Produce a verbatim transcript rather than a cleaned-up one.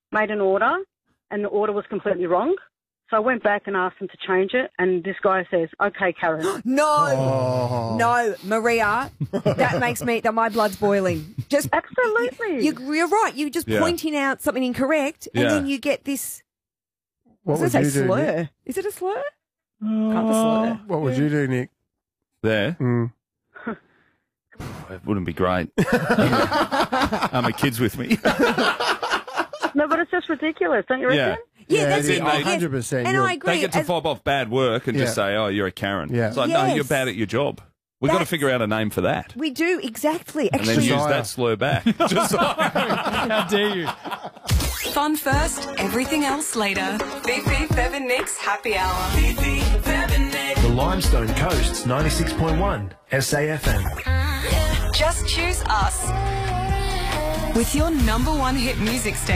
made an order and the order was completely wrong. So I went back and asked them to change it, and this guy says, "Okay, Karen." No, Oh. no, Maria, that makes me, that my blood's boiling. Just Absolutely. You, you're right. You're just Yeah. pointing out something incorrect, and Yeah. then you get this. What I would was going you to say do, slur. Nick? Is it a slur? Kind of a slur. What would you do, Nick? There. Mm. It wouldn't be great. Are my kids with me? No, but it's just ridiculous, don't you Yeah. reckon? Yeah, Yeah, that's it it. is. Yes. one hundred percent. And You're- I agree. They get to As- fob off bad work and just Yeah. say, "Oh, you're a Karen." Yeah. It's like, no, Yes. you're bad at your job. We've got to That's- figure out a name for that. we do, exactly. And then Actually, use Josiah. that slur back. Josiah. How dare you? Fun first, everything else later. Fifi, Fev and Nick's Happy Hour. Fifi, Fev and Nick. The Limestone Coast's ninety-six point one S A F M. Just choose us. With your number one hit music station.